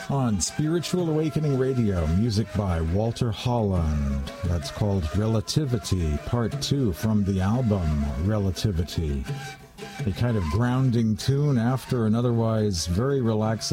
On Spiritual Awakening Radio, music by Walter Holland. That's called Relativity, Part 2 from the album Relativity. A kind of grounding tune after an otherwise very relaxing